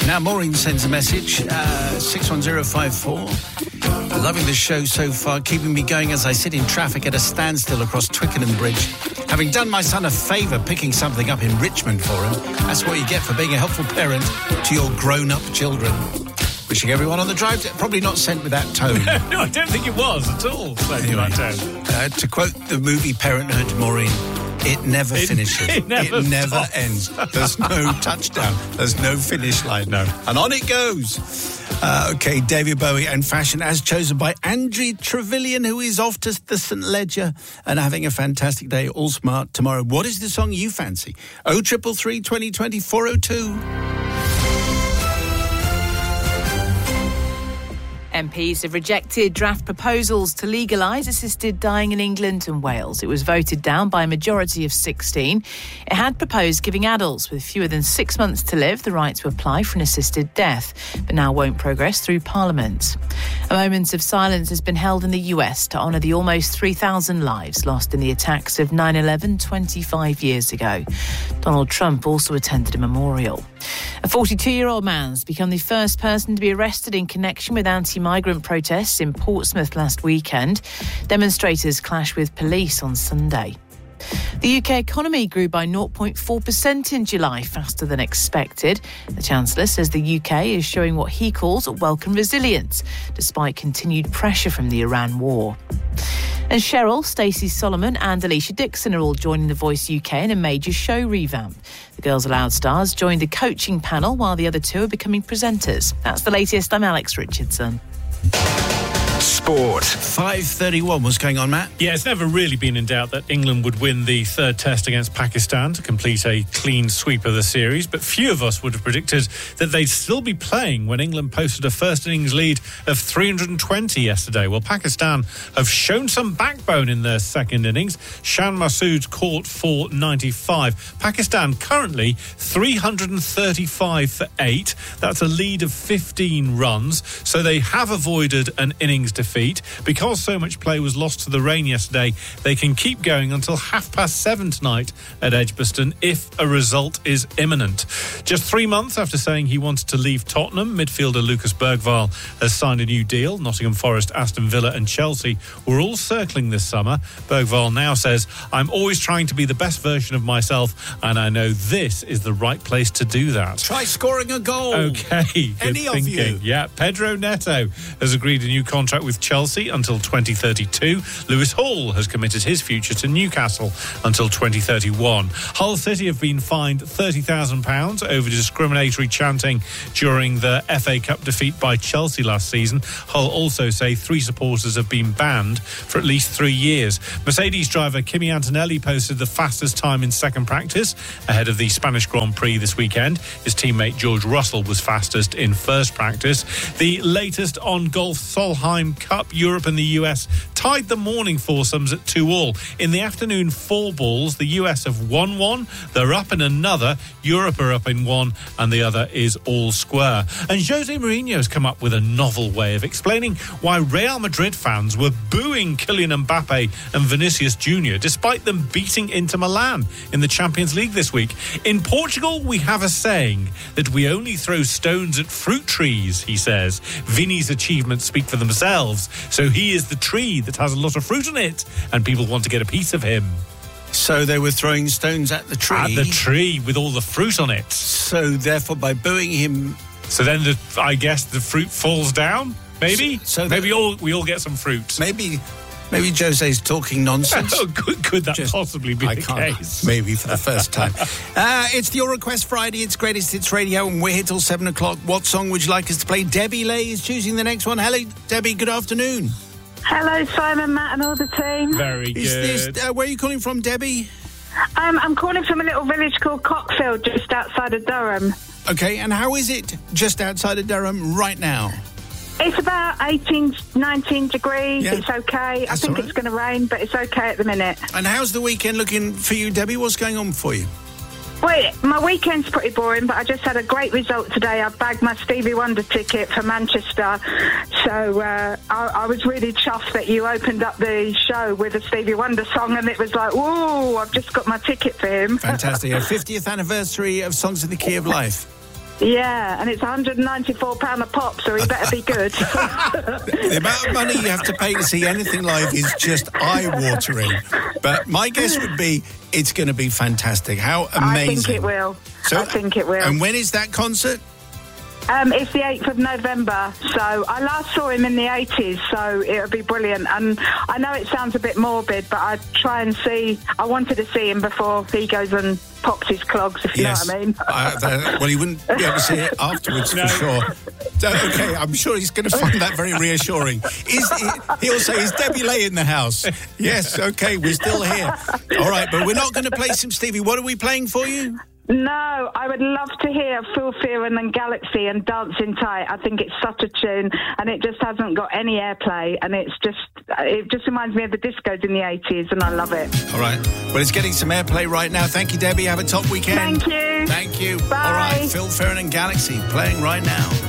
Now, Maureen sends a message, 61054. Loving the show so far, keeping me going as I sit in traffic at a standstill across Twickenham Bridge. Having done my son a favour picking something up in Richmond for him. That's what you get for being a helpful parent to your grown-up children. Wishing everyone on the drive, probably not sent with that tone. No, I don't think it was at all sent with that tone. To quote the movie Parenthood, Maureen, it never finishes. It never ends. There's no touchdown. There's no finish line. No. And on it goes. OK, David Bowie and Fashion as chosen by Andrew Trevelyan, who is off to the St. Ledger and having a fantastic day, all smart tomorrow. What is the song you fancy? 0333 2020 402. MPs have rejected draft proposals to legalise assisted dying in England and Wales. It was voted down by a majority of 16. It had proposed giving adults with fewer than 6 months to live the right to apply for an assisted death, but now won't progress through Parliament. A moment of silence has been held in the US to honour the almost 3,000 lives lost in the attacks of 9/11 25 years ago. Donald Trump also attended a memorial. A 42-year-old man's become the first person to be arrested in connection with anti-migrant protests in Portsmouth last weekend. Demonstrators clashed with police on Sunday. The UK economy grew by 0.4% in July, faster than expected. The Chancellor says the UK is showing what he calls welcome resilience, despite continued pressure from the Iran war. And Cheryl, Stacey Solomon and Alicia Dixon are all joining The Voice UK in a major show revamp. The Girls Aloud stars joined the coaching panel while the other two are becoming presenters. That's the latest. I'm Alex Richardson. Sport. 5:31. What's going on, Matt? Yeah, it's never really been in doubt that England would win the third test against Pakistan to complete a clean sweep of the series, but few of us would have predicted that they'd still be playing when England posted a first innings lead of 320 yesterday. Well, Pakistan have shown some backbone in their second innings. Shan Masood caught for 95. Pakistan currently 335 for 8. That's a lead of 15 runs, so they have avoided an innings defeat. Because so much play was lost to the rain yesterday, they can keep going until 7:30 tonight at Edgbaston if a result is imminent. Just 3 months after saying he wanted to leave Tottenham, midfielder Lucas Bergvall has signed a new deal. Nottingham Forest, Aston Villa and Chelsea were all circling this summer. Bergvall now says, "I'm always trying to be the best version of myself, and I know this is the right place to do that." Try scoring a goal. Okay, Any good thinking. of you? Yeah, Pedro Neto has agreed a new contract with Chelsea until 2032. Lewis Hall has committed his future to Newcastle until 2031. Hull City have been fined £30,000 over discriminatory chanting during the FA Cup defeat by Chelsea last season. Hull also say 3 supporters have been banned for at least 3 years. Mercedes driver Kimi Antonelli posted the fastest time in second practice ahead of the Spanish Grand Prix this weekend. His teammate George Russell was fastest in first practice. The latest on golf, Solheim Cup, Europe and the US tied the morning foursomes at 2-2. In the afternoon four balls, the US have won one, they're up in another, Europe are up in one, and the other is all square. And Jose Mourinho has come up with a novel way of explaining why Real Madrid fans were booing Kylian Mbappe and Vinicius Jr. despite them beating Inter Milan in the Champions League this week. In Portugal, we have a saying that we only throw stones at fruit trees, he says. Vini's achievements speak for themselves, so he is the tree that has a lot of fruit on it, and people want to get a piece of him. So they were throwing stones at the tree? At the tree with all the fruit on it. So therefore, by booing him... So then, I guess, the fruit falls down, maybe? So maybe we all get some fruit. Maybe Jose's talking nonsense. Oh, could that possibly be the case? Maybe for the first time. It's Your Request Friday. It's Greatest Hits Radio, and we're here till 7 o'clock. What song would you like us to play? Debbie Lay is choosing the next one. Hello, Debbie. Good afternoon. Hello, Simon, Matt, and all the team. Very good. Where are you calling from, Debbie? I'm calling from a little village called Cockfield, just outside of Durham. Okay, and how is it just outside of Durham right now? It's about 18, 19 degrees. Yeah. It's okay. That's I think all right. it's going to rain, but it's okay at the minute. And how's the weekend looking for you, Debbie? What's going on for you? Well, my weekend's pretty boring, but I just had a great result today. I bagged my Stevie Wonder ticket for Manchester. So I was really chuffed that you opened up the show with a Stevie Wonder song, and it was like, whoa, I've just got my ticket for him. Fantastic. A 50th anniversary of Songs in the Key of Life. Yeah, and it's £194 a pop, so he better be good. The amount of money you have to pay to see anything live is just eye-watering. But my guess would be it's going to be fantastic. How amazing. I think it will. I think it will. And when is that concert? It's the 8th of November, so I last saw him in the 80s, so it'll be brilliant. And I know it sounds a bit morbid, but I wanted to see him before he goes and pops his clogs, if you know what I mean. Well, he wouldn't be able to see it afterwards, for sure. Okay, I'm sure he's going to find that very reassuring. He'll say, is Debbie Lay in the house? Yes, okay, we're still here. All right, but we're not going to play some Stevie. What are we playing for you? No, I would love to hear Phil Fearon and Galaxy and Dancing Tight. I think it's such a tune, and it just hasn't got any airplay, and it just reminds me of the discos in the 80s, and I love it. All right. Well, it's getting some airplay right now. Thank you, Debbie. Have a top weekend. Thank you. Thank you. Bye. All right, Phil Fearon and Galaxy playing right now.